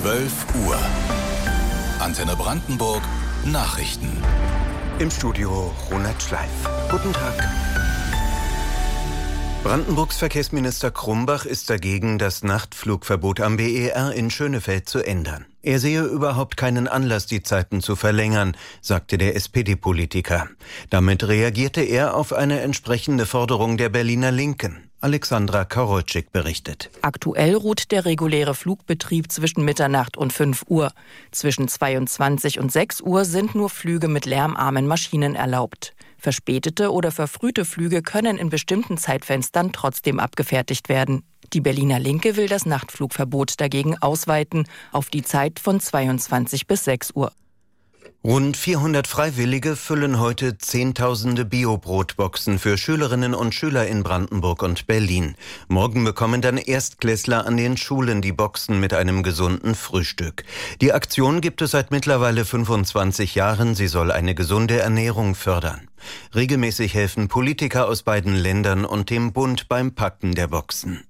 12 Uhr. Antenne Brandenburg Nachrichten. Im Studio Ronald Schleif. Guten Tag. Brandenburgs Verkehrsminister Krumbach ist dagegen, das Nachtflugverbot am BER in Schönefeld zu ändern. Er sehe überhaupt keinen Anlass, die Zeiten zu verlängern, sagte der SPD-Politiker. Damit reagierte er auf eine entsprechende Forderung der Berliner Linken. Alexandra Karolczyk berichtet. Aktuell ruht der reguläre Flugbetrieb zwischen Mitternacht und 5 Uhr. Zwischen 22 und 6 Uhr sind nur Flüge mit lärmarmen Maschinen erlaubt. Verspätete oder verfrühte Flüge können in bestimmten Zeitfenstern trotzdem abgefertigt werden. Die Berliner Linke will das Nachtflugverbot dagegen ausweiten auf die Zeit von 22 bis 6 Uhr. Rund 400 Freiwillige füllen heute Zehntausende Bio-Brotboxen für Schülerinnen und Schüler in Brandenburg und Berlin. Morgen bekommen dann Erstklässler an den Schulen die Boxen mit einem gesunden Frühstück. Die Aktion gibt es seit mittlerweile 25 Jahren. Sie soll eine gesunde Ernährung fördern. Regelmäßig helfen Politiker aus beiden Ländern und dem Bund beim Packen der Boxen.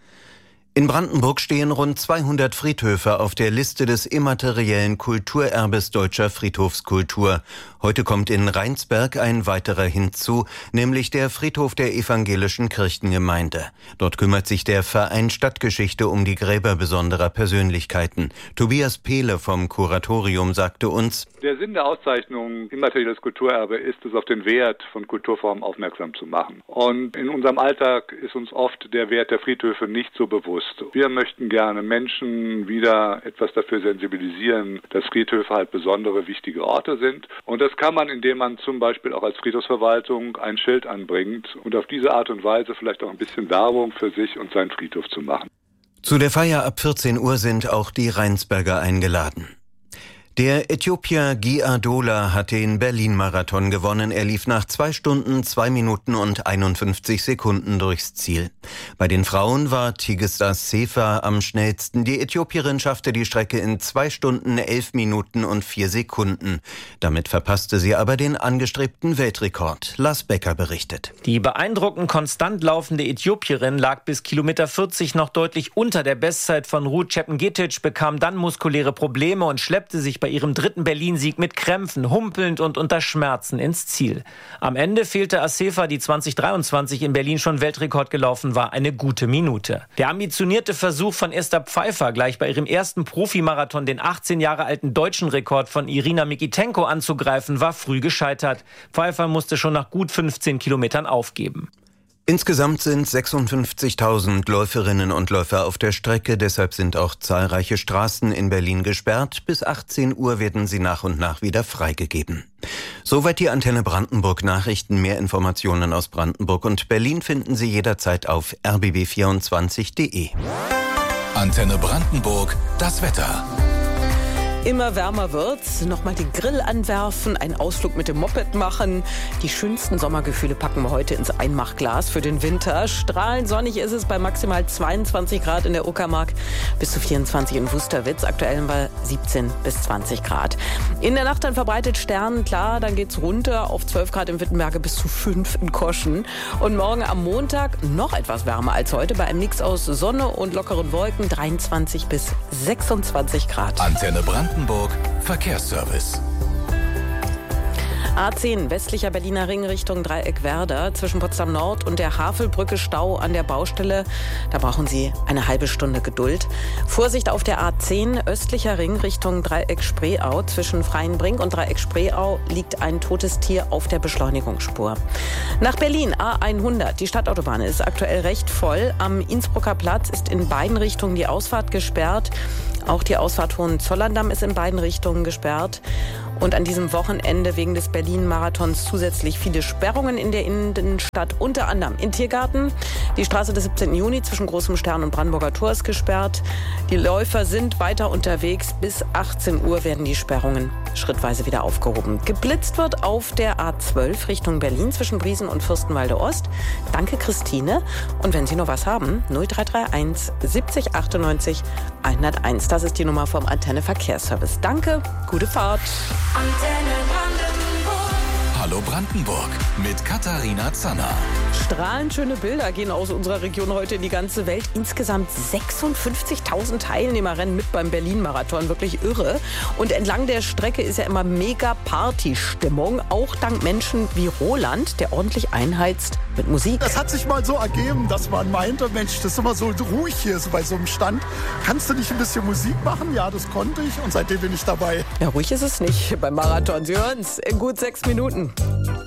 In Brandenburg stehen rund 200 Friedhöfe auf der Liste des immateriellen Kulturerbes Deutscher Friedhofskultur. Heute kommt in Rheinsberg ein weiterer hinzu, nämlich der Friedhof der evangelischen Kirchengemeinde. Dort kümmert sich der Verein Stadtgeschichte um die Gräber besonderer Persönlichkeiten. Tobias Pehle vom Kuratorium sagte uns: Der Sinn der Auszeichnung immaterielles Kulturerbe ist es, auf den Wert von Kulturformen aufmerksam zu machen. Und in unserem Alltag ist uns oft der Wert der Friedhöfe nicht so bewusst. Wir möchten gerne Menschen wieder etwas dafür sensibilisieren, dass Friedhöfe halt besondere, wichtige Orte sind. Und das kann man, indem man zum Beispiel auch als Friedhofsverwaltung ein Schild anbringt und auf diese Art und Weise vielleicht auch ein bisschen Werbung für sich und seinen Friedhof zu machen. Zu der Feier ab 14 Uhr sind auch die Rheinsberger eingeladen. Der Äthiopier Guy Adola hat den Berlin-Marathon gewonnen. Er lief nach 2 Stunden, 2 Minuten und 51 Sekunden durchs Ziel. Bei den Frauen war Tigista Sefa am schnellsten. Die Äthiopierin schaffte die Strecke in 2 Stunden, 11 Minuten und 4 Sekunden. Damit verpasste sie aber den angestrebten Weltrekord. Lars Becker berichtet. Die beeindruckend konstant laufende Äthiopierin lag bis Kilometer 40 noch deutlich unter der Bestzeit von Ruth Chepngetich, bekam dann muskuläre Probleme und schleppte sich bei ihrem 3. Berlin-Sieg mit Krämpfen, humpelnd und unter Schmerzen ins Ziel. Am Ende fehlte Asefa, die 2023 in Berlin schon Weltrekord gelaufen war, eine gute Minute. Der ambitionierte Versuch von Esther Pfeiffer, gleich bei ihrem ersten Profimarathon den 18 Jahre alten deutschen Rekord von Irina Mikitenko anzugreifen, war früh gescheitert. Pfeiffer musste schon nach gut 15 Kilometern aufgeben. Insgesamt sind 56.000 Läuferinnen und Läufer auf der Strecke. Deshalb sind auch zahlreiche Straßen in Berlin gesperrt. Bis 18 Uhr werden sie nach und nach wieder freigegeben. Soweit die Antenne Brandenburg Nachrichten. Mehr Informationen aus Brandenburg und Berlin finden Sie jederzeit auf rbb24.de. Antenne Brandenburg, das Wetter. Immer wärmer wird's. Nochmal den Grill anwerfen, einen Ausflug mit dem Moped machen. Die schönsten Sommergefühle packen wir heute ins Einmachglas für den Winter. Strahlend sonnig ist es bei maximal 22 Grad in der Uckermark, bis zu 24 in Wusterwitz. Aktuell war 17 bis 20 Grad. In der Nacht dann verbreitet Sternen, klar, dann geht's runter auf 12 Grad in Wittenberge bis zu 5 in Koschen. Und morgen am Montag noch etwas wärmer als heute bei einem Mix aus Sonne und lockeren Wolken, 23 bis 26 Grad. Antenne Brandenburg Verkehrsservice. A10, westlicher Berliner Ring Richtung Dreieck-Werder, zwischen Potsdam Nord und der Havelbrücke Stau an der Baustelle. Da brauchen Sie eine halbe Stunde Geduld. Vorsicht auf der A10, östlicher Ring Richtung Dreieck-Spreeau. Zwischen Freienbrink und Dreieck-Spreeau liegt ein totes Tier auf der Beschleunigungsspur. Nach Berlin, A100. Die Stadtautobahn ist aktuell recht voll. Am Innsbrucker Platz ist in beiden Richtungen die Ausfahrt gesperrt. Auch die Ausfahrt Hohenzollern-Damm ist in beiden Richtungen gesperrt. Und an diesem Wochenende wegen des Berlin-Marathons zusätzlich viele Sperrungen in der Innenstadt, unter anderem in Tiergarten. Die Straße des 17. Juni zwischen Großem Stern und Brandenburger Tor ist gesperrt. Die Läufer sind weiter unterwegs. Bis 18 Uhr werden die Sperrungen schrittweise wieder aufgehoben. Geblitzt wird auf der A12 Richtung Berlin zwischen Briesen und Fürstenwalde Ost. Danke, Christine. Und wenn Sie noch was haben, 0331 70 98 101. Das ist die Nummer vom Antenne Verkehrsservice. Danke, gute Fahrt. Hallo Hallo Brandenburg mit Katharina Zanner. Strahlend schöne Bilder gehen aus unserer Region heute in die ganze Welt. Insgesamt 56.000 Teilnehmer rennen mit beim Berlin-Marathon. Wirklich irre. Und entlang der Strecke ist ja immer mega Party-Stimmung. Auch dank Menschen wie Roland, der ordentlich einheizt mit Musik. Das hat sich mal so ergeben, dass man meinte, Mensch, das ist immer so ruhig hier so bei so einem Stand. Kannst du nicht ein bisschen Musik machen? Ja, das konnte ich und seitdem bin ich dabei. Ja, ruhig ist es nicht beim Marathon. Sie hören es in gut 6 Minuten.